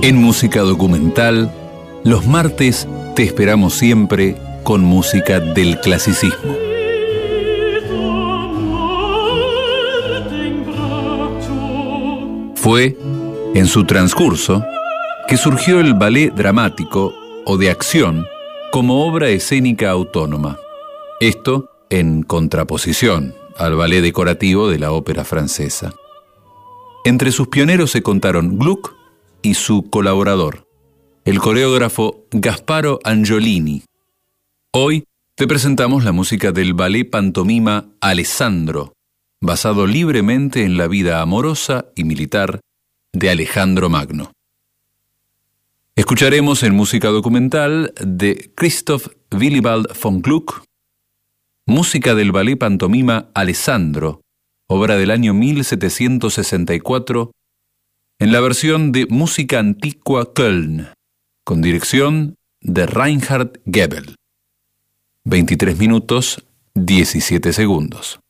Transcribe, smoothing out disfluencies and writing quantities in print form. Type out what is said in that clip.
En Música Documental, los martes te esperamos siempre con música del clasicismo. Fue en su transcurso que surgió el ballet dramático o de acción como obra escénica autónoma. Esto en contraposición al ballet decorativo de la ópera francesa. Entre sus pioneros se contaron Gluck y su colaborador, el coreógrafo Gasparo Angiolini. Hoy te presentamos la música del ballet pantomima Alessandro, basado libremente en la vida amorosa y militar de Alejandro Magno. Escucharemos en música documental de Christoph Willibald von Gluck, música del ballet pantomima Alessandro, obra del año 1764, en la versión de Música Antigua Köln, con dirección de Reinhard Goebel. 23 minutos, 17 segundos.